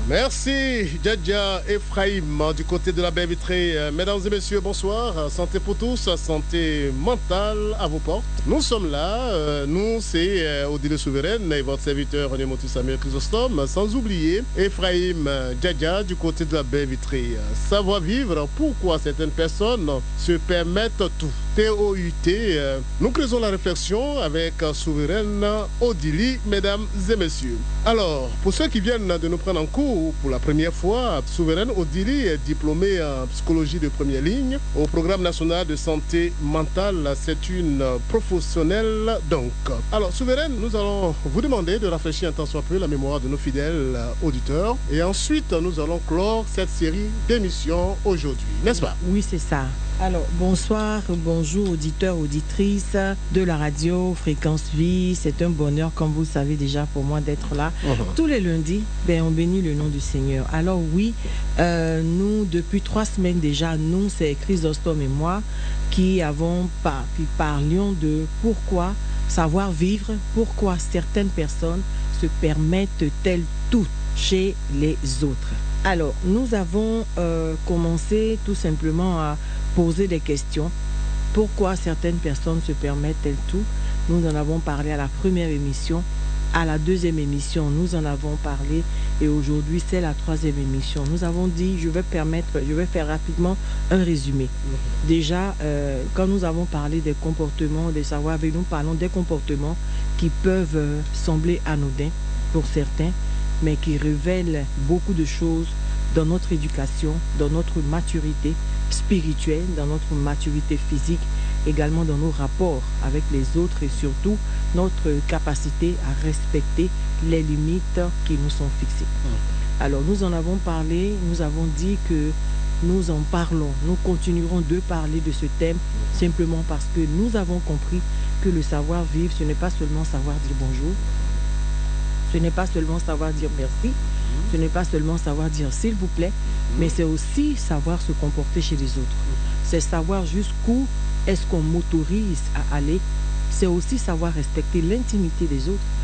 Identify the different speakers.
Speaker 1: Merci, Djadja Ephraim, du côté de la baie vitrée. Mesdames et messieurs, bonsoir. Santé pour tous, santé mentale à vos portes. Nous sommes là, nous, c'est Odile Souveraine et votre serviteur René Motus Samuel Chrysostome, sans oublier Ephraim Djadja, du côté de la baie vitrée. Savoir vivre, pourquoi certaines personnes se permettent tout. TOUT, nous creusons la réflexion avec Souveraine Odile, mesdames et messieurs. Alors, pour ceux qui viennent de nous prendre en cours pour la première fois, Souveraine Odile est diplômée en psychologie de première ligne au programme national de santé mentale. C'est une professionnelle donc. Alors, Souveraine, nous allons vous demander de rafraîchir un tant soit peu la mémoire de nos fidèles auditeurs et ensuite nous allons clore cette série d'émissions aujourd'hui, n'est-ce pas?
Speaker 2: Oui, c'est ça. Alors, bonsoir, bonjour auditeurs, auditrices de la radio Fréquence Vie. C'est un bonheur, comme vous le savez déjà, pour moi d'être là. Tous les lundis, on bénit le nom du Seigneur. Alors oui, nous, depuis 3 semaines déjà, nous, c'est Chrysostome et moi, qui parlions de pourquoi savoir vivre, pourquoi certaines personnes se permettent-elles tout chez les autres. Alors, nous avons commencé tout simplement à poser des questions. Pourquoi certaines personnes se permettent-elles tout? Nous en avons parlé à la première émission. À la deuxième émission, nous en avons parlé. Et aujourd'hui, c'est la 3e émission. Nous avons dit, je vais faire rapidement un résumé. Déjà, quand nous avons parlé des comportements, des savoir-vivre, nous parlons des comportements qui peuvent sembler anodins pour certains, mais qui révèlent beaucoup de choses dans notre éducation, dans notre maturité spirituelle, dans notre maturité physique, également dans nos rapports avec les autres et surtout notre capacité à respecter les limites qui nous sont fixées. Alors nous en avons parlé, nous avons dit que nous en parlons, nous continuerons de parler de ce thème simplement parce que nous avons compris que le savoir-vivre, ce n'est pas seulement savoir dire bonjour, ce n'est pas seulement savoir dire merci, ce n'est pas seulement savoir dire s'il vous plaît, mais c'est aussi savoir se comporter chez les autres. C'est savoir jusqu'où est-ce qu'on m'autorise à aller. C'est aussi savoir respecter l'intimité des autres.